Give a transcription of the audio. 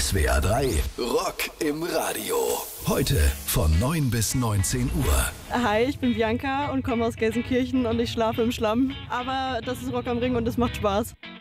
SWR 3 Rock im Radio. Heute von 9 bis 19 Uhr. Hi, ich bin Bianca und komme aus Gelsenkirchen und ich schlafe im Schlamm. Aber das ist Rock am Ring und es macht Spaß.